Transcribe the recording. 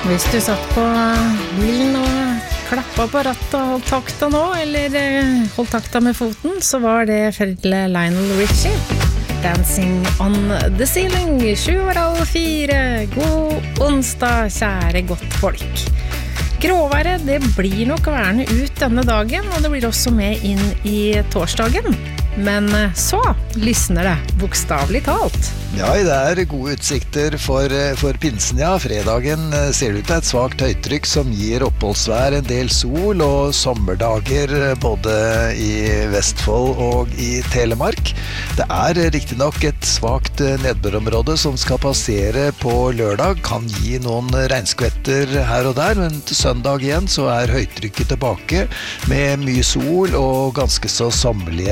Hvis du satt på bilen og klappa på rattet og holdt takta nå, eller holdt takta med foten, så var det følge Lionel Richie. Dancing on the ceiling, 7:04. God onsdag, kjære godt folk. Gråværet, det blir nok værende ut denne dagen, og det blir også med inn i torsdagen. Men så lysner det, bokstavelig talt. Ja, det gode utsikter for pinsen, ja. Fredagen ser det ut til et svagt høytrykk som gir oppholdsvær, en del sol og sommerdager både i Vestfold og i Telemark. Det riktig nok et svagt nedbørområde som skal passere på lørdag, kan gi noen regnskvetter her og der, men til søndag igjen så høytrykket tilbake med mye sol og ganske så sommerlige